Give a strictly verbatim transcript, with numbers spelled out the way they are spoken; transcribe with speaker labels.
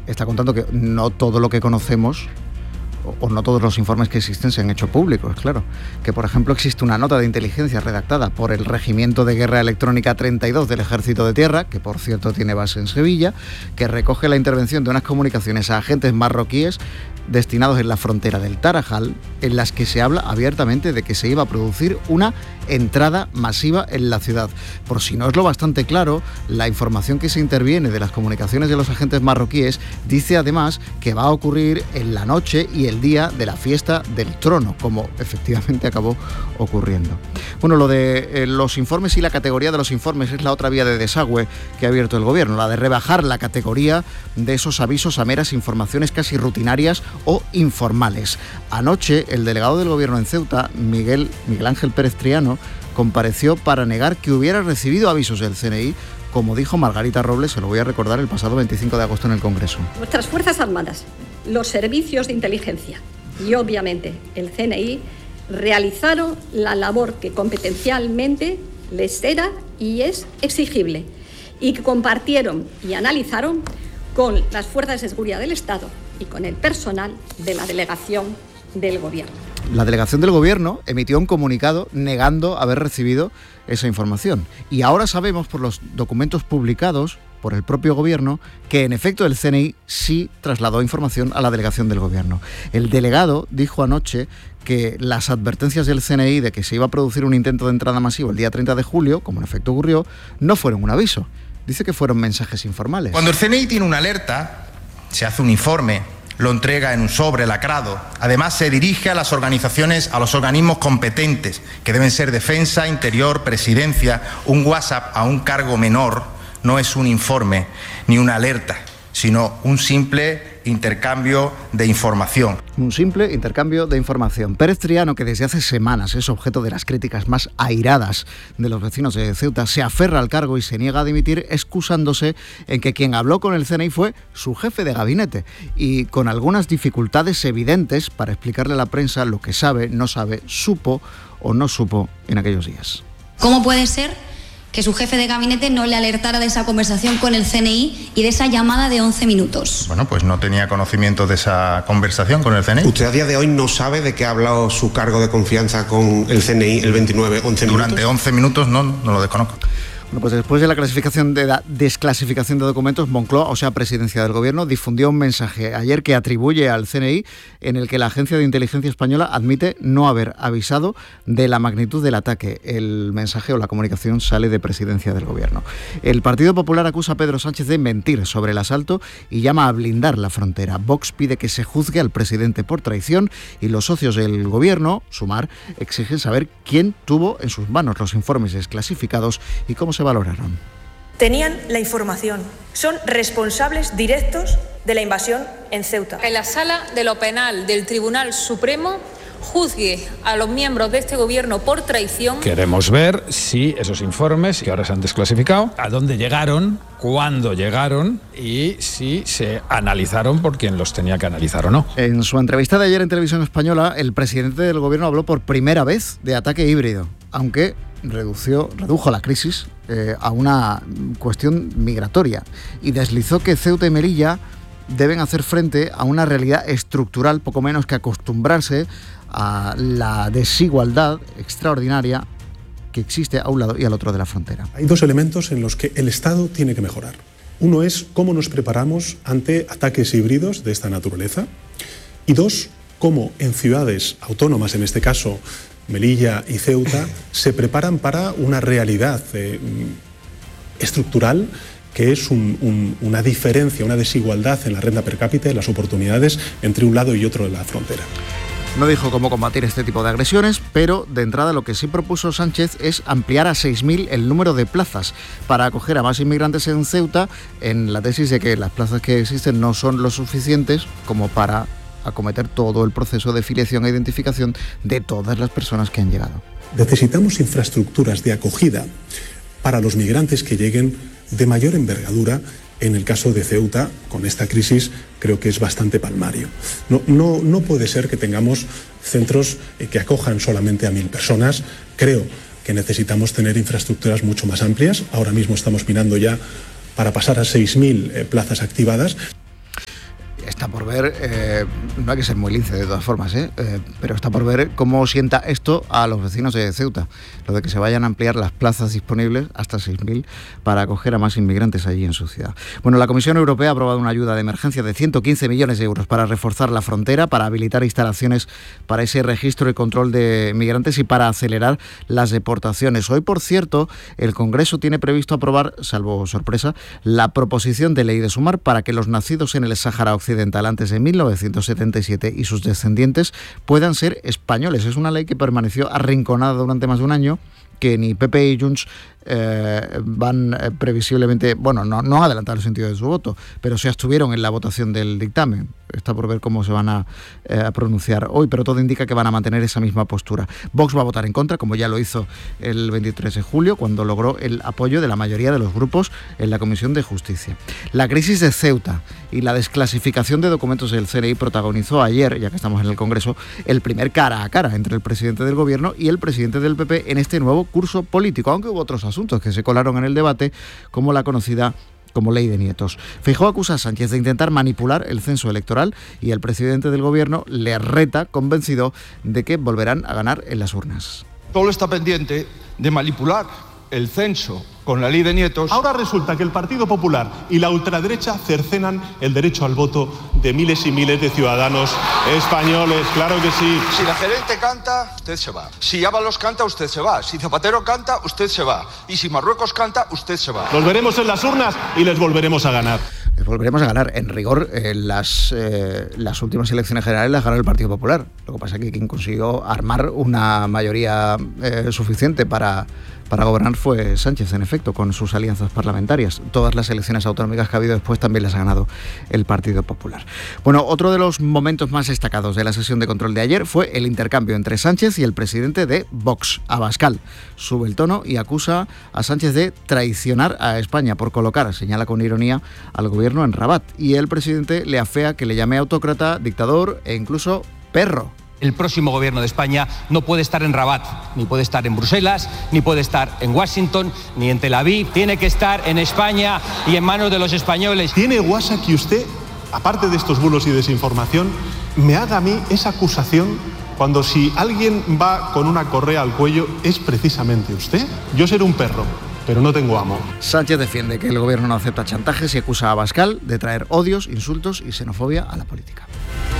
Speaker 1: está contando que no todo lo que conocemos o no todos los informes que existen se han hecho públicos, claro. Que, por ejemplo, existe una nota de inteligencia redactada por el Regimiento de Guerra Electrónica treinta y dos del Ejército de Tierra, que por cierto tiene base en Sevilla, que recoge la intervención de unas comunicaciones a agentes marroquíes destinados en la frontera del Tarajal, en las que se habla abiertamente de que se iba a producir una entrada masiva en la ciudad. Por si no es lo bastante claro, la información que se interviene de las comunicaciones de los agentes marroquíes dice además que va a ocurrir en la noche y el día de la fiesta del trono, como efectivamente acabó ocurriendo. Bueno, lo de eh, los informes y la categoría de los informes es la otra vía de desagüe que ha abierto el gobierno, la de rebajar la categoría de esos avisos a meras informaciones casi rutinarias o informales. Anoche, el delegado del gobierno en Ceuta, Miguel, Miguel Ángel Pérez Triano, compareció para negar que hubiera recibido avisos del C N I, como dijo Margarita Robles, se lo voy a recordar, el pasado veinticinco de agosto en el Congreso.
Speaker 2: Nuestras Fuerzas Armadas, los servicios de inteligencia y obviamente el C N I realizaron la labor que competencialmente les era y es exigible y que compartieron y analizaron con las fuerzas de seguridad del Estado y con el personal de la delegación del Gobierno.
Speaker 1: La delegación del Gobierno emitió un comunicado negando haber recibido esa información. Y ahora sabemos por los documentos publicados por el propio Gobierno que en efecto el C N I sí trasladó información a la delegación del Gobierno. El delegado dijo anoche que las advertencias del C N I de que se iba a producir un intento de entrada masivo el día treinta de julio, como en efecto ocurrió, no fueron un aviso. Dice que fueron mensajes informales.
Speaker 3: Cuando el C N I tiene una alerta, se hace un informe, lo entrega en un sobre lacrado. Además, se dirige a las organizaciones, a los organismos competentes, que deben ser Defensa, Interior, Presidencia. Un WhatsApp a un cargo menor no es un informe ni una alerta, sino un simple intercambio de información.
Speaker 1: Un simple intercambio de información. Pérez Triano, que desde hace semanas es objeto de las críticas más airadas de los vecinos de Ceuta, se aferra al cargo y se niega a dimitir, excusándose en que quien habló con el C N I fue su jefe de gabinete y con algunas dificultades evidentes para explicarle a la prensa lo que sabe, no sabe, supo o no supo en aquellos días.
Speaker 4: ¿Cómo puede ser que su jefe de gabinete no le alertara de esa conversación con el C N I y de esa llamada de once minutos?
Speaker 3: Bueno, pues no tenía conocimiento de esa conversación con el C N I.
Speaker 5: ¿Usted a día de hoy no sabe de qué ha hablado su cargo de confianza con el C N I el veintinueve, once minutos?
Speaker 3: Durante once minutos no, no lo desconozco.
Speaker 1: Bueno, pues después de la clasificación de la desclasificación de documentos, Moncloa, o sea, Presidencia del Gobierno, difundió un mensaje ayer que atribuye al C N I en el que la Agencia de Inteligencia Española admite no haber avisado de la magnitud del ataque. El mensaje o la comunicación sale de Presidencia del Gobierno. El Partido Popular acusa a Pedro Sánchez de mentir sobre el asalto y llama a blindar la frontera. Vox pide que se juzgue al presidente por traición y los socios del Gobierno, Sumar, exigen saber quién tuvo en sus manos los informes desclasificados y cómo se valoraron.
Speaker 6: Tenían la información. Son responsables directos de la invasión en Ceuta.
Speaker 7: En la sala de lo penal del Tribunal Supremo juzgue a los miembros de este gobierno por traición.
Speaker 8: Queremos ver si esos informes, que ahora se han desclasificado, a dónde llegaron, cuándo llegaron y si se analizaron por quien los tenía que analizar o no.
Speaker 1: En su entrevista de ayer en Televisión Española, el presidente del gobierno habló por primera vez de ataque híbrido, aunque redució, redujo la crisis eh, a una cuestión migratoria y deslizó que Ceuta y Melilla deben hacer frente a una realidad estructural, poco menos que acostumbrarse a la desigualdad extraordinaria que existe a un lado y al otro de la frontera.
Speaker 9: Hay dos elementos en los que el Estado tiene que mejorar. Uno es cómo nos preparamos ante ataques híbridos de esta naturaleza y dos, cómo en ciudades autónomas, en este caso Melilla y Ceuta, se preparan para una realidad eh, estructural que es un, un, una diferencia, una desigualdad en la renta per cápita y las oportunidades entre un lado y otro de la frontera.
Speaker 1: No dijo cómo combatir este tipo de agresiones, pero de entrada lo que sí propuso Sánchez es ampliar a seis mil el número de plazas para acoger a más inmigrantes en Ceuta, en la tesis de que las plazas que existen no son lo suficientes como para acometer todo el proceso de filiación e identificación de todas las personas que han llegado.
Speaker 9: Necesitamos infraestructuras de acogida para los migrantes que lleguen de mayor envergadura. En el caso de Ceuta, con esta crisis, creo que es bastante palmario. No, no, no puede ser que tengamos centros que acojan solamente a mil personas. Creo que necesitamos tener infraestructuras mucho más amplias. Ahora mismo estamos mirando ya para pasar a seis mil eh, plazas activadas.
Speaker 1: está por ver, eh, no hay que ser muy lince de todas formas, ¿eh? Eh, pero está por ver cómo sienta esto a los vecinos de Ceuta, lo de que se vayan a ampliar las plazas disponibles hasta seis mil para acoger a más inmigrantes allí en su ciudad. Bueno, la Comisión Europea ha aprobado una ayuda de emergencia de ciento quince millones de euros para reforzar la frontera, para habilitar instalaciones para ese registro y control de migrantes y para acelerar las deportaciones. Hoy, por cierto, el Congreso tiene previsto aprobar, salvo sorpresa, la proposición de ley de Sumar para que los nacidos en el Sáhara Occidental antes de mil novecientos setenta y siete y sus descendientes puedan ser españoles. Es una ley que permaneció arrinconada durante más de un año, que ni P P y Junts eh, van eh, previsiblemente, bueno, no, no han adelantado el sentido de su voto, pero se abstuvieron en la votación del dictamen. Está por ver cómo se van a, eh, a pronunciar hoy, pero todo indica que van a mantener esa misma postura. Vox va a votar en contra, como ya lo hizo el veintitrés de julio, cuando logró el apoyo de la mayoría de los grupos en la Comisión de Justicia. La crisis de Ceuta y la desclasificación de documentos del C N I protagonizó ayer, ya que estamos en el Congreso, el primer cara a cara entre el presidente del Gobierno y el presidente del P P en este nuevo curso político, aunque hubo otros asuntos que se colaron en el debate, como la conocida como ley de nietos. Feijóo acusa a Sánchez de intentar manipular el censo electoral y el presidente del Gobierno le reta, convencido de que volverán a ganar en las urnas.
Speaker 10: Solo está pendiente de manipular el censo con la ley de nietos.
Speaker 9: Ahora resulta que el Partido Popular y la ultraderecha cercenan el derecho al voto de miles y miles de ciudadanos españoles. Claro que sí.
Speaker 10: Si la gerente canta, usted se va. Si Ábalos canta, usted se va. Si Zapatero canta, usted se va. Y si Marruecos canta, usted se va.
Speaker 9: Los veremos en las urnas y les volveremos a ganar.
Speaker 1: Les volveremos a ganar. En rigor, eh, las, eh, las últimas elecciones generales las ganó el Partido Popular. Lo que pasa es que quien consiguió armar una mayoría eh, suficiente para... Para gobernar fue Sánchez, en efecto, con sus alianzas parlamentarias. Todas las elecciones autonómicas que ha habido después también las ha ganado el Partido Popular. Bueno, otro de los momentos más destacados de la sesión de control de ayer fue el intercambio entre Sánchez y el presidente de Vox, Abascal. Sube el tono y acusa a Sánchez de traicionar a España por colocar, señala con ironía, al gobierno en Rabat. Y el presidente le afea que le llame autócrata, dictador e incluso perro.
Speaker 11: El próximo gobierno de España no puede estar en Rabat, ni puede estar en Bruselas, ni puede estar en Washington, ni en Tel Aviv. Tiene que estar en España y en manos de los españoles.
Speaker 9: ¿Tiene guasa que usted, aparte de estos bulos y desinformación, me haga a mí esa acusación cuando si alguien va con una correa al cuello es precisamente usted? Yo seré un perro, pero no tengo amo.
Speaker 1: Sánchez defiende que el gobierno no acepta chantajes y acusa a Abascal de traer odios, insultos y xenofobia a la política.